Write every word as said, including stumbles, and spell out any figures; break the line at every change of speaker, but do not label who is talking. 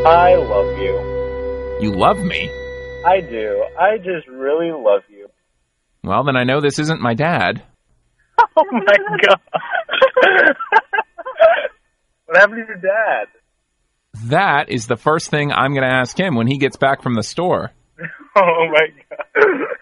I love you.
You love me?
I do. I just really love you.
Well, then I know this isn't my dad.
Oh, my God. What happened to your dad?
That is the first thing I'm going to ask him when he gets back from the store.
Oh, my God.